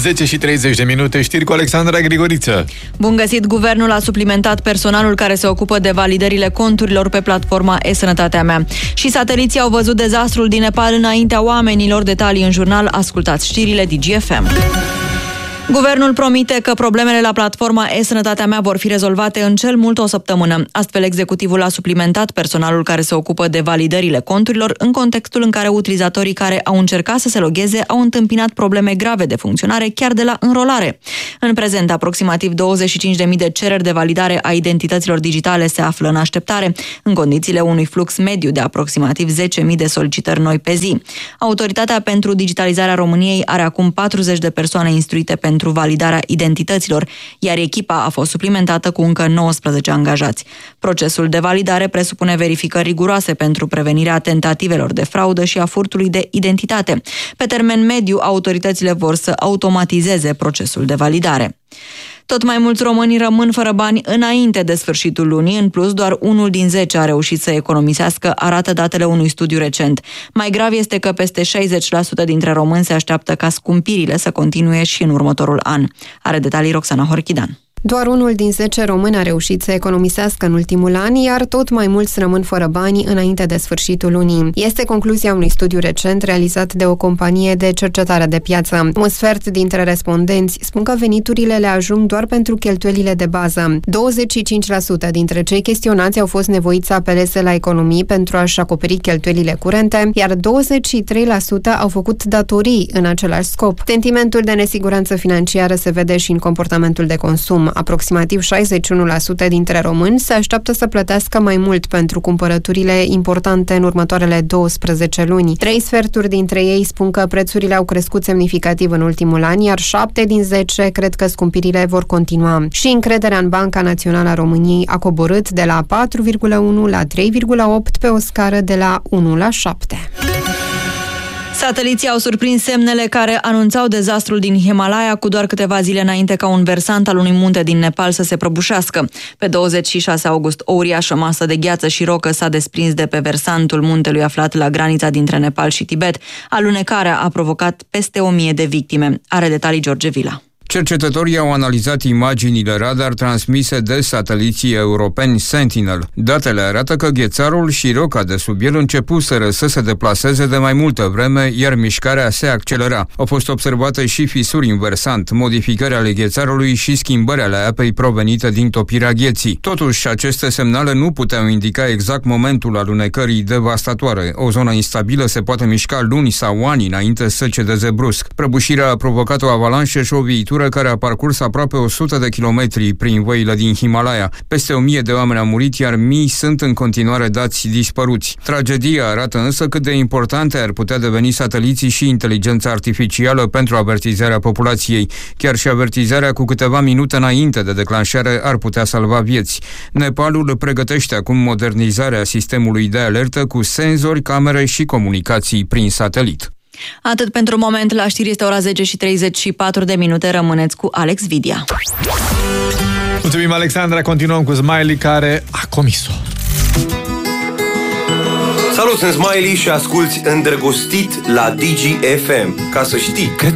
10:30, știri cu Alexandra Grigoriță. Bun găsit! Guvernul a suplimentat personalul care se ocupă de validările conturilor pe platforma e-Sănătatea mea. Și sateliții au văzut dezastrul din Nepal înaintea oamenilor. Detalii în jurnal. Ascultați știrile DGFM. Guvernul promite că problemele la platforma e-Sănătatea mea vor fi rezolvate în cel mult o săptămână. Astfel, executivul a suplimentat personalul care se ocupă de validările conturilor în contextul în care utilizatorii care au încercat să se logheze au întâmpinat probleme grave de funcționare chiar de la înrolare. În prezent, aproximativ 25.000 de cereri de validare a identităților digitale se află în așteptare, în condițiile unui flux mediu de aproximativ 10.000 de solicitări noi pe zi. Autoritatea pentru Digitalizarea României are acum 40 de persoane instruite pentru validarea identităților, iar echipa a fost suplimentată cu încă 19 angajați. Procesul de validare presupune verificări riguroase pentru prevenirea tentativelor de fraudă și a furtului de identitate. Pe termen mediu, autoritățile vor să automatizeze procesul de validare. Tot mai mulți români rămân fără bani înainte de sfârșitul lunii. În plus, doar 1 din 10 a reușit să economisească, arată datele unui studiu recent. Mai grav este că peste 60% dintre români se așteaptă ca scumpirile să continue și în următorul an. Are detalii Roxana Horchidan. Doar 1 din 10 români a reușit să economisească în ultimul an, iar tot mai mulți rămân fără bani înainte de sfârșitul lunii. Este concluzia unui studiu recent realizat de o companie de cercetare de piață. Un sfert dintre respondenți spun că veniturile le ajung doar pentru cheltuielile de bază. 25% dintre cei chestionați au fost nevoiți să apeleze la economii pentru a-și acoperi cheltuielile curente, iar 23% au făcut datorii în același scop. Sentimentul de nesiguranță financiară se vede și în comportamentul de consum. Aproximativ 61% dintre români se așteaptă să plătească mai mult pentru cumpărăturile importante în următoarele 12 luni. 3 sferturi dintre ei spun că prețurile au crescut semnificativ în ultimul an, iar 7 din 10 cred că scumpirile vor continua. Și încrederea în Banca Națională a României a coborât de la 4,1 la 3,8 pe o scară de la 1 la 7. Sateliții au surprins semnele care anunțau dezastrul din Himalaya cu doar câteva zile înainte ca un versant al unui munte din Nepal să se prăbușească. Pe 26 august, o uriașă masă de gheață și rocă s-a desprins de pe versantul muntelui aflat la granița dintre Nepal și Tibet. Alunecarea a provocat peste 1000 de victime. Are detalii George Vila. Cercetătorii au analizat imaginile radar transmise de sateliții europeni Sentinel. Datele arată că ghețarul și roca de sub el începuseră să se deplaseze de mai multă vreme, iar mișcarea se accelera. Au fost observate și fisuri în versant, modificări ale ghețarului și schimbări ale apei provenite din topirea gheții. Totuși, aceste semnale nu puteau indica exact momentul alunecării devastatoare. O zonă instabilă se poate mișca luni sau ani înainte să cedeze brusc. Prăbușirea a provocat o avalanșă și o viitură care a parcurs aproape 100 de kilometri prin văile din Himalaya. Peste 1000 de oameni au murit, iar mii sunt în continuare dați dispăruți. Tragedia arată însă cât de importante ar putea deveni sateliții și inteligența artificială pentru avertizarea populației. Chiar și avertizarea cu câteva minute înainte de declanșare ar putea salva vieți. Nepalul pregătește acum modernizarea sistemului de alertă cu senzori, camere și comunicații prin satelit. Atât pentru moment. La știri este ora 10:34. Rămâneți cu Alex Vidia. Mulțumim, Alexandra. Continuăm cu Smiley, care a comis-o. Salut, sunt Smiley și asculți Îndrăgostit la DGFM. Ca să știi.